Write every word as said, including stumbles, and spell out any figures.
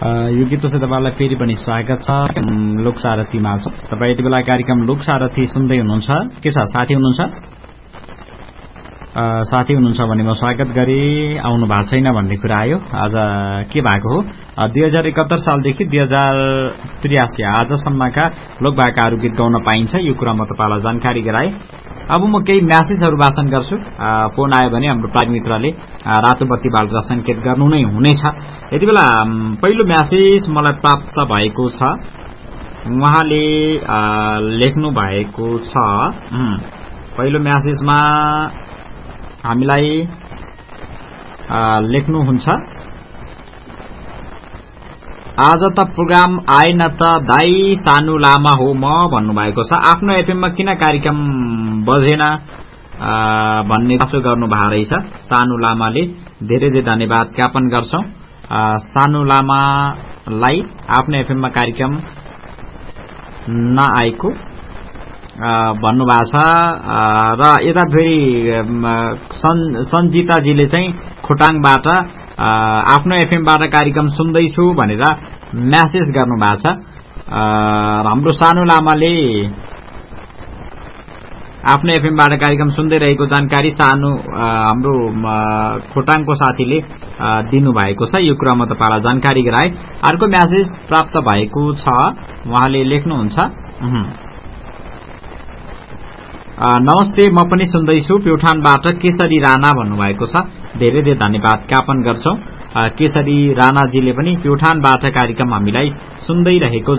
यो गीतपछि तपाईँलाई फेरि पनि स्वागत छ लोकसारथीमा छ। तपाईँ यति बेला कार्यक्रम लोकसारथी सुन्दै हुनुहुन्छ। के छ साथी हुनुहुन्छ? साथी हुनुहुन्छ भने म स्वागत गरे। आउनु भएको छैन भन्ने कुरा आयो। आज के भएको हो? दुई हजार एकहत्तर सालदेखि दुई हजार त्रियासी आजसम्मका लोकभाकाहरू गीत गाउन पाइन्छ, यो कुरा म तपाईँलाई जानकारी गराएँ। अब म केही म्यासेजहरू वाचन गर्छु। फोन आयो भने हाम्रो प्राइम मित्रले रातो बत्ती बालेर संकेत गर्नु नै हुनेछ। यति बेला पहिलो म्यासेज मलाई प्राप्त भएको छ। उहाँले लेख्नु भएको छ, पहिलो म्यासेजमा हामीलाई लेख्नुहुन्छ, आज त प्रोग्राम आएन त दाई, सानु लामा हो म भन्नुभएको छ। आफ्नो एफएममा किन कार्यक्रम बजेन भन्ने चासो गर्नु भएको रहेछ सानु लामाले। धेरै धेरै धन्यवाद ज्ञापन गर्छौं सानु लामालाई आफ्नो एफएममा कार्यक्रम नआएको भन्नुभएको छ। र यता फेरि सञ्जिताजीले चाहिँ खोटाङबाट आफ्नो एफएमबाट कार्यक्रम सुन्दैछु भनेर म्यासेज गर्नु भएको छ। हाम्रो सानु लामाले आफ्नो एफएमबाट कार्यक्रम सुन्दै रहेको जानकारी सानु हाम्रो खोटाङको साथीले दिनुभएको छ। यो कुरा म तपाईलाई जानकारी गराए। अर्को म्यासेज प्राप्त भएको छ। उहाँले लेख्नुहुन्छ, नमस्ते, म पनि सुन्दैछु प्युठानबाट केशरी राणा भन्नुभएको छ। धेरै धेरै धन्यवाद ज्ञापन गर्छौं केशरी राणाजीले पनि प्युठानबाट कार्यक्रम हामीलाई सुन्दै रहेको